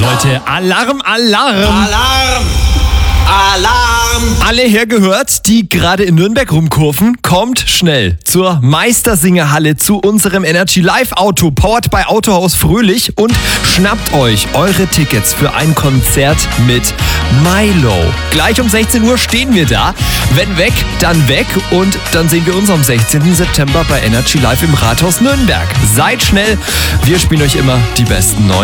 Leute, Alarm, Alarm! Alarm! Alarm! Alle hergehört, die gerade in Nürnberg rumkurven, kommt schnell zur Meistersingerhalle zu unserem Energy Live Auto, powered by Autohaus Fröhlich, und schnappt euch eure Tickets für ein Konzert mit Milo. Gleich um 16 Uhr stehen wir da. Wenn weg, dann weg, und dann sehen wir uns am 16. September bei Energy Live im Rathaus Nürnberg. Seid schnell, wir spielen euch immer die besten neuen